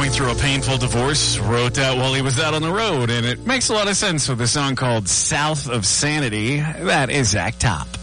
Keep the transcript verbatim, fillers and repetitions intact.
going through a painful divorce, wrote that while he was out on the road, and it makes a lot of sense with a song called South of Sanity. That is Zach Top.